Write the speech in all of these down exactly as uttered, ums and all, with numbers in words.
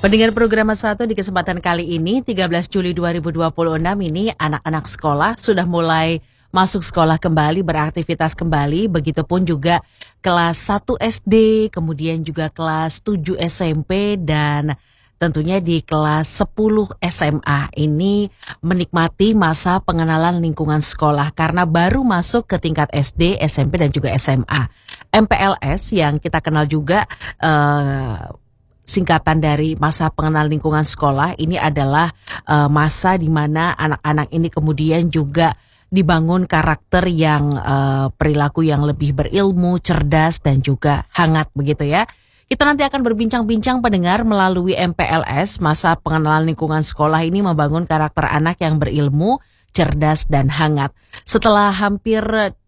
Pendengar program satu di kesempatan kali ini tiga belas Juli dua ribu dua puluh enam ini anak-anak sekolah sudah mulai masuk sekolah kembali, beraktivitas kembali, begitupun juga kelas satu S D, kemudian juga kelas tujuh S M P dan tentunya di kelas sepuluh S M A ini menikmati masa pengenalan lingkungan sekolah karena baru masuk ke tingkat S D, S M P dan juga S M A. M P L S yang kita kenal juga uh, singkatan dari masa pengenalan lingkungan sekolah ini adalah uh, masa di mana anak-anak ini kemudian juga dibangun karakter yang uh, perilaku yang lebih berilmu, cerdas dan juga hangat begitu ya. Kita nanti akan berbincang-bincang pendengar melalui M P L S, masa pengenalan lingkungan sekolah ini membangun karakter anak yang berilmu, cerdas dan hangat. Setelah hampir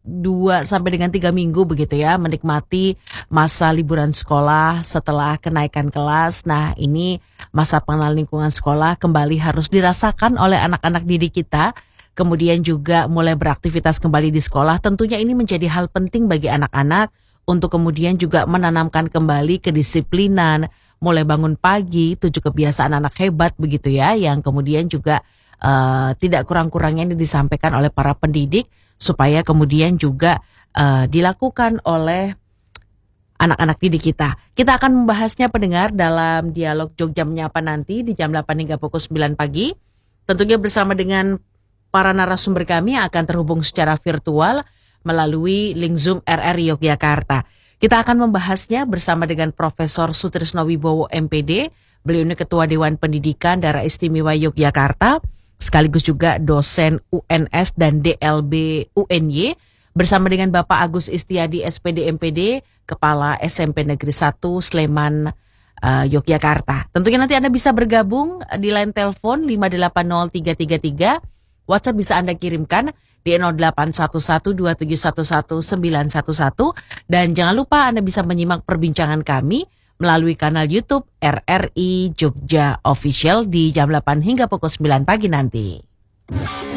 dua sampai dengan tiga minggu begitu ya menikmati masa liburan sekolah setelah kenaikan kelas. Nah, ini masa pengenalan lingkungan sekolah kembali harus dirasakan oleh anak-anak didik kita. Kemudian juga mulai beraktivitas kembali di sekolah. Tentunya ini menjadi hal penting bagi anak-anak untuk kemudian juga menanamkan kembali kedisiplinan, mulai bangun pagi, tujuh kebiasaan anak hebat begitu ya, yang kemudian juga uh, tidak kurang-kurangnya ini disampaikan oleh para pendidik supaya kemudian juga uh, dilakukan oleh anak-anak didik kita. Kita akan membahasnya pendengar dalam dialog Jogja Menyapa nanti di jam delapan hingga pukul sembilan pagi. Tentunya bersama dengan para narasumber kami akan terhubung secara virtual melalui link Zoom R R Yogyakarta. Kita akan membahasnya bersama dengan Profesor Sutrisno Wibowo M P D. Beliau ini Ketua Dewan Pendidikan Daerah Istimewa Yogyakarta, sekaligus juga dosen U N S dan D L B U N Y, bersama dengan Bapak Agus Istiadi S P D M P D, Kepala S M P Negeri satu Sleman, uh, Yogyakarta. Tentunya nanti Anda bisa bergabung di line telepon lima delapan nol tiga tiga tiga. WhatsApp bisa Anda kirimkan di nol delapan satu satu dua tujuh satu satu sembilan satu satu. Dan jangan lupa Anda bisa menyimak perbincangan kami melalui kanal YouTube R R I Jogja Official di jam delapan hingga pukul sembilan pagi nanti.